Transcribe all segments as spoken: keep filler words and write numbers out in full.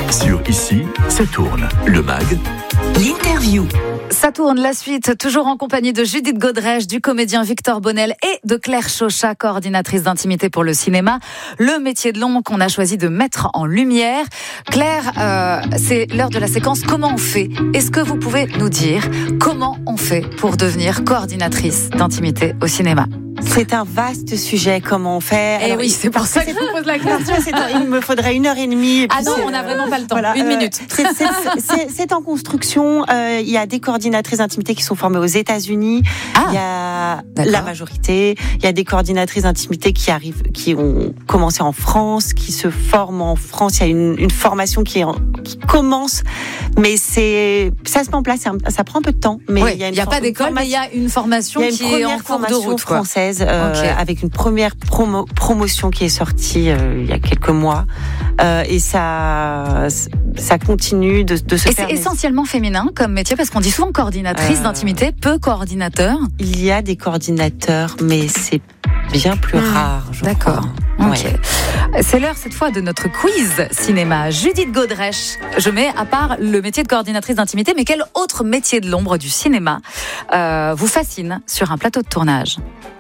Sur Ici, ça tourne. Le mag, l'interview. Ça tourne, la suite, toujours en compagnie de Judith Godrèche, du comédien Victor Bonnel et de Claire Chauchat, coordinatrice d'intimité pour le cinéma. Le métier de l'ombre qu'on a choisi de mettre en lumière. Claire, euh, c'est l'heure de la séquence. Comment on fait ? Est-ce que vous pouvez nous dire comment on fait pour devenir coordinatrice d'intimité au cinéma ? C'est un vaste sujet, comment on fait. Eh Alors, oui, c'est pour ça que je vous pose la question. Il me faudrait une heure et demie. Et ah non, on n'a vraiment pas le temps. Voilà, une euh, minute. C'est, c'est, c'est, c'est en construction. Euh, il y a des coordinatrices d'intimité qui sont formées aux États-Unis. Ah, il y a d'accord. la majorité. Il y a des coordinatrices d'intimité qui arrivent, qui ont commencé en France, qui se forment en France. Il y a une, une formation qui, est en, qui commence, mais c'est ça se met en place. Ça prend un peu de temps, mais oui, il y a, une il y a for- pas d'école, mais il y a une formation il y a une qui est en cours de route, quoi. française. Euh, okay. Avec une première promo, promotion qui est sortie euh, il y a quelques mois euh, et ça ça continue de, de se et faire. Et c'est essentiellement féminin comme métier parce qu'on dit souvent coordinatrice euh... d'intimité, peu coordinateur. Il y a des coordinateurs, mais c'est bien plus mmh, rare. Je d'accord. Crois. Okay. Ouais. C'est l'heure cette fois de notre quiz cinéma. Judith Godrèche, je mets à part le métier de coordinatrice d'intimité, mais quel autre métier de l'ombre du cinéma euh, vous fascine sur un plateau de tournage ?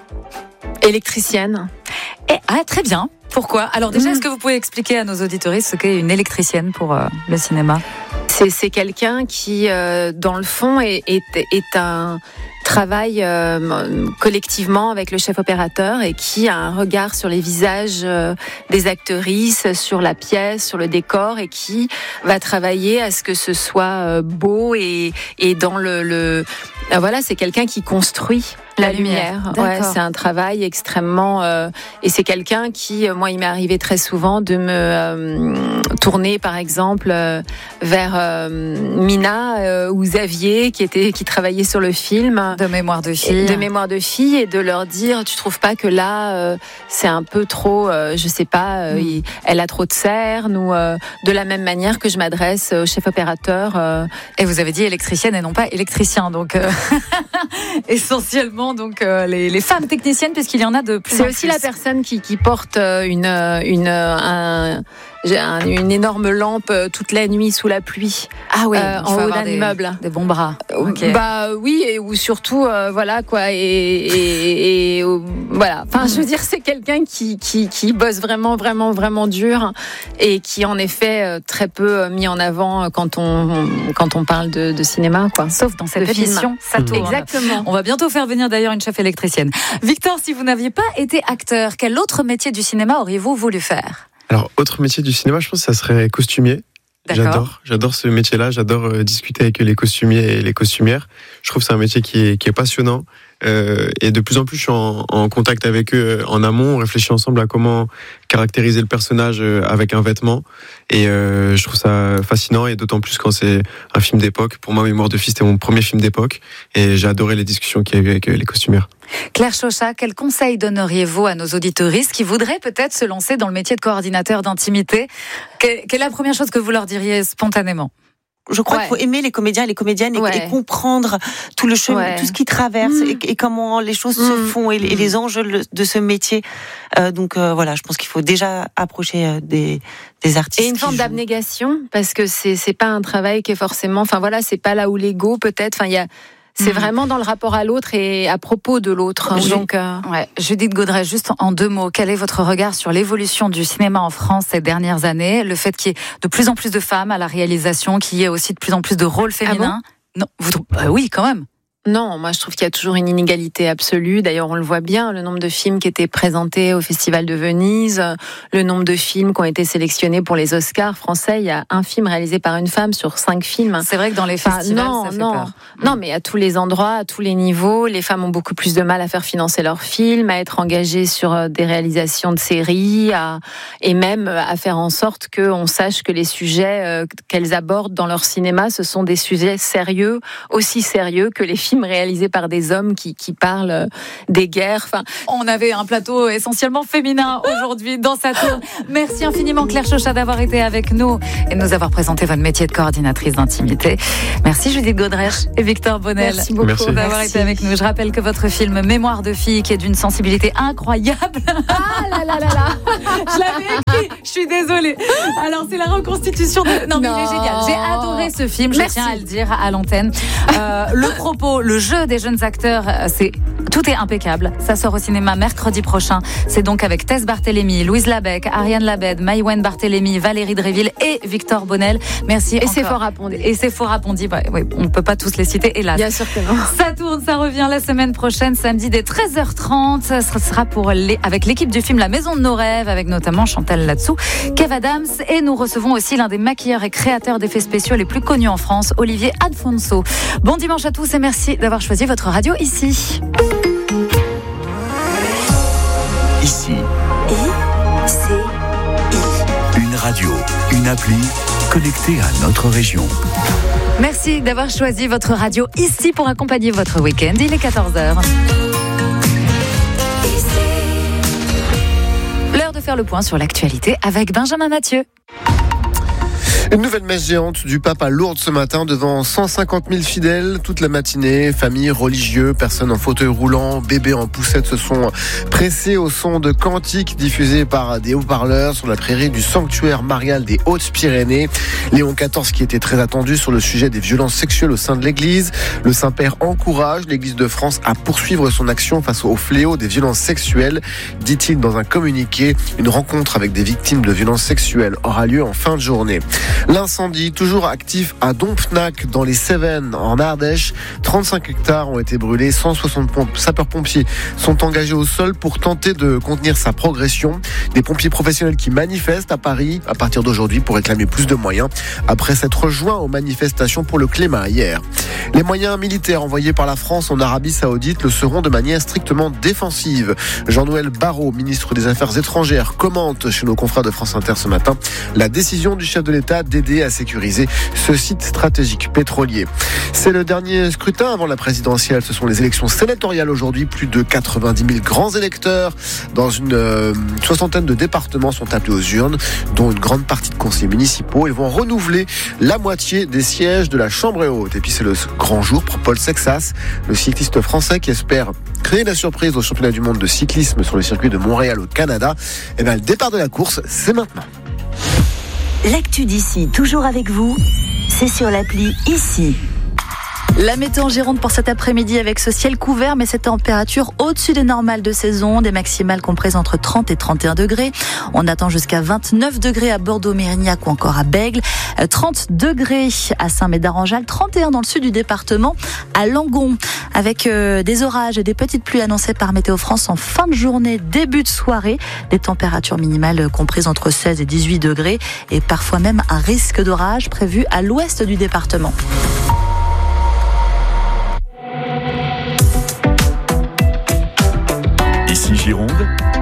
Électricienne. Et, ah, très bien. Pourquoi ? Alors déjà, mmh. est-ce que vous pouvez expliquer à nos auditoristes ce qu'est une électricienne pour euh, le cinéma ? C'est, c'est quelqu'un qui, euh, dans le fond, est, est, est un travail euh, collectivement avec le chef opérateur et qui a un regard sur les visages euh, des actrices, sur la pièce, sur le décor et qui va travailler à ce que ce soit euh, beau et, et dans le... le euh, voilà, c'est quelqu'un qui construit la, la lumière. lumière. Ouais, c'est un travail extrêmement... Euh, et c'est quelqu'un qui, euh, moi, il m'est arrivé très souvent de me euh, tourner, par exemple, euh, vers euh, Mina euh, ou Xavier, qui, était, qui travaillait sur le film. De mémoire de fille. De mémoire de fille, et de leur dire, tu trouves pas que là, euh, c'est un peu trop, euh, je sais pas, euh, mm. il, elle a trop de cernes, ou euh, de la même manière que je m'adresse au chef opérateur. Euh, et vous avez dit électricienne et non pas électricien, donc euh, essentiellement donc euh, les, les femmes techniciennes, puisqu'il y en a de plus. C'est en aussi plus. la personne qui, qui porte une, une, un, un, une énorme lampe toute la nuit sous la pluie. Ah oui, euh, en haut d'un des, immeuble. Des bons bras. Okay. Bah oui, et ou surtout euh, voilà quoi, et, et, et euh, voilà. Enfin, je veux dire, c'est quelqu'un qui qui qui bosse vraiment vraiment vraiment dur et qui en effet euh, très peu mis en avant quand on quand on parle de, de cinéma, quoi. Sauf dans cette émission, ça tourne. Exactement. On va bientôt faire venir d'ailleurs une chef électricienne. Victor, si vous n'aviez pas été acteur, quel autre métier du cinéma auriez-vous voulu faire ? Alors, autre métier du cinéma, je pense que ça serait costumier. D'accord. J'adore, j'adore ce métier-là. J'adore euh, discuter avec les costumiers et les costumières. Je trouve que c'est un métier qui est, qui est passionnant. Euh, et de plus en plus, je suis en, en contact avec eux en amont. On réfléchit ensemble à comment caractériser le personnage avec un vêtement. Et euh, je trouve ça fascinant. Et d'autant plus quand c'est un film d'époque. Pour moi, Mémoire de fille, c'était mon premier film d'époque. Et j'ai adoré les discussions qu'il y a eu avec les costumières. Claire Chauchat, quel conseil donneriez-vous à nos auditeuristes qui voudraient peut-être se lancer dans le métier de coordinateur d'intimité ? Quelle est la première chose que vous leur diriez spontanément ? Je crois ouais. qu'il faut aimer les comédiens et les comédiennes et, ouais. et comprendre tout le chemin, ouais. tout ce qu'ils traversent mmh. et, et comment les choses mmh. se font et, et les enjeux de ce métier. Euh, donc euh, voilà, je pense qu'il faut déjà approcher des, des artistes. Et une forme d'abnégation, parce que c'est c'est pas un travail qui est forcément, enfin voilà, c'est pas là où l'ego peut-être. Enfin il y a C'est mmh. vraiment dans le rapport à l'autre et à propos de l'autre. Hein, donc, euh... ouais. Judith Godrèche, juste en deux mots, quel est votre regard sur l'évolution du cinéma en France ces dernières années ? Le fait qu'il y ait de plus en plus de femmes à la réalisation, qu'il y ait aussi de plus en plus de rôles féminins. Ah bon ? Non, vous trouvez... bah oui, quand même. Non, moi je trouve qu'il y a toujours une inégalité absolue. D'ailleurs, on le voit bien, le nombre de films qui étaient présentés au Festival de Venise, le nombre de films qui ont été sélectionnés pour les Oscars français. Il y a un film réalisé par une femme sur cinq films. C'est vrai que dans les festivals, enfin, non, ça fait non, peur. Non, mais à tous les endroits, à tous les niveaux, les femmes ont beaucoup plus de mal à faire financer leurs films, à être engagées sur des réalisations de séries, à, et même à faire en sorte qu'on sache que les sujets qu'elles abordent dans leur cinéma, ce sont des sujets sérieux, aussi sérieux que les films film réalisé par des hommes qui, qui parlent des guerres. Enfin, on avait un plateau essentiellement féminin aujourd'hui dans Saturne. Merci infiniment Claire Chauchat d'avoir été avec nous et de nous avoir présenté votre métier de coordinatrice d'intimité. Merci Judith Godrèche et Victor Bonnel. Merci beaucoup Merci. d'avoir Merci. été avec nous. Je rappelle que votre film Mémoire de fille, qui est d'une sensibilité incroyable. Ah là là là là. Je l'avais écrit, je suis désolée. Alors, c'est la reconstitution de... Non, mais Non. il est génial. J'ai adoré ce film, je Merci. tiens à le dire à l'antenne. Euh, le propos, le jeu des jeunes acteurs, c'est... Tout est impeccable. Ça sort au cinéma mercredi prochain. C'est donc avec Tess Barthélémy, Louise Labec, Ariane Labed, Maïwen Barthélémy, Valérie Dréville et Victor Bonnel. Merci Et c'est encore. fort à Pondé. Et c'est fort à Pondy. Ouais, ouais, on ne peut pas tous les citer, hélas. Bien sûr que non. Ça tourne, ça revient la semaine prochaine, samedi dès treize heures trente. Ce sera pour les, avec l'équipe du film La Maison de nos rêves, avec notamment Chantal Latsou, Kev Adams. Et nous recevons aussi l'un des maquilleurs et créateurs d'effets spéciaux les plus connus en France, Olivier Alfonso. Bon dimanche à tous et merci d'avoir choisi votre radio ici. Ici, I, C, I. une radio, une appli connectée à notre région. Merci d'avoir choisi votre radio ici pour accompagner votre week-end. Il est quatorze heures. L'heure de faire le point sur l'actualité avec Benjamin Mathieu. Une nouvelle messe géante du pape à Lourdes ce matin devant cent cinquante mille fidèles toute la matinée. Familles, religieux, personnes en fauteuil roulant, bébés en poussette se sont pressés au son de cantiques diffusés par des haut-parleurs sur la prairie du sanctuaire marial des Hautes-Pyrénées. Léon quatorze qui était très attendu sur le sujet des violences sexuelles au sein de l'Église. Le Saint-Père encourage l'Église de France à poursuivre son action face au fléau des violences sexuelles. Dit-il dans un communiqué, une rencontre avec des victimes de violences sexuelles aura lieu en fin de journée. L'incendie, toujours actif à Dompnac, dans les Cévennes, en Ardèche. trente-cinq hectares ont été brûlés. cent soixante pomp- sapeurs-pompiers sont engagés au sol pour tenter de contenir sa progression. Des pompiers professionnels qui manifestent à Paris à partir d'aujourd'hui pour réclamer plus de moyens après s'être rejoints aux manifestations pour le climat hier. Les moyens militaires envoyés par la France en Arabie Saoudite le seront de manière strictement défensive. Jean-Noël Barrot, ministre des Affaires étrangères, commente chez nos confrères de France Inter ce matin la décision du chef de l'État d'aider à sécuriser ce site stratégique pétrolier. C'est le dernier scrutin avant la présidentielle. Ce sont les élections sénatoriales aujourd'hui. Plus de quatre-vingt-dix mille grands électeurs dans une euh, soixantaine de départements sont appelés aux urnes, dont une grande partie de conseillers municipaux. Ils vont renouveler la moitié des sièges de la Chambre haute. Et puis c'est le grand jour pour Paul Sexas, le cycliste français qui espère créer la surprise au championnat du monde de cyclisme sur le circuit de Montréal au Canada. Et bien le départ de la course, c'est maintenant. L'actu d'ici, toujours avec vous, c'est sur l'appli Ici. La météo en Gironde pour cet après-midi avec ce ciel couvert mais cette température au-dessus des normales de saison, des maximales comprises entre trente et trente et un degrés. On attend jusqu'à vingt-neuf degrés à Bordeaux-Mérignac ou encore à Bègles, trente degrés à Saint-Médard-en-Jalles, trente et un dans le sud du département, à Langon, avec euh, des orages et des petites pluies annoncées par Météo France en fin de journée, début de soirée, des températures minimales comprises entre seize et dix-huit degrés et parfois même un risque d'orage prévu à l'ouest du département. Ici Gironde,